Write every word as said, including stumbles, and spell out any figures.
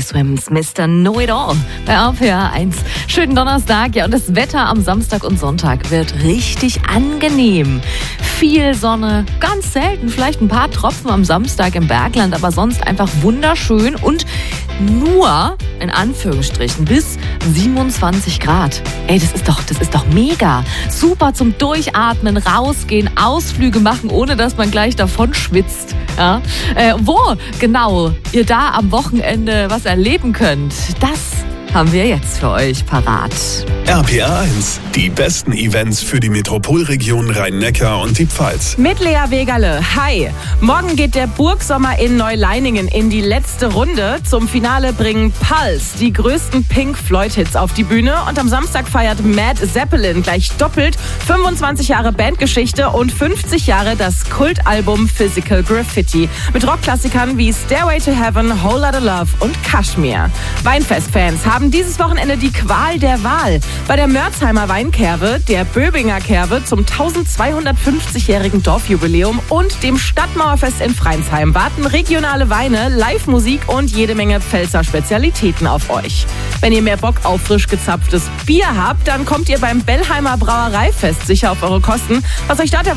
Swims, Mister Know-It-All bei R P R eins. Schönen Donnerstag, ja, und das Wetter am Samstag und Sonntag wird richtig angenehm. Viel Sonne, ganz selten, vielleicht ein paar Tropfen am Samstag im Bergland, aber sonst einfach wunderschön und nur, in Anführungsstrichen, bis siebenundzwanzig Grad. Ey, das ist doch, das ist doch mega. Super zum Durchatmen, rausgehen, Ausflüge machen, ohne dass man gleich davon schwitzt. Ja? Äh, wo genau ihr da am Wochenende was erleben könnt, das haben wir jetzt für euch parat. R P R eins, die besten Events für die Metropolregion Rhein-Neckar und die Pfalz. Mit Lea Wegerle. Hi. Morgen geht der Burgsommer in Neuleiningen in die letzte Runde. Zum Finale bringen Pulse die größten Pink Floyd-Hits auf die Bühne. Und am Samstag feiert Mad Zeppelin gleich doppelt fünfundzwanzig Jahre Bandgeschichte und fünfzig Jahre das Kultalbum Physical Graffiti. Mit Rockklassikern wie Stairway to Heaven, Whole Lotta Love und Kashmir. Weinfest-Fans haben dieses Wochenende die Qual der Wahl. Bei der Mörzheimer Weinkerwe, der Böbinger Kerwe zum eintausendzweihundertfünfzigjährigen Dorfjubiläum und dem Stadtmauerfest in Freinsheim warten regionale Weine, Live-Musik und jede Menge Pfälzer Spezialitäten auf euch. Wenn ihr mehr Bock auf frisch gezapftes Bier habt, dann kommt ihr beim Bellheimer Brauereifest sicher auf eure Kosten. Was euch dort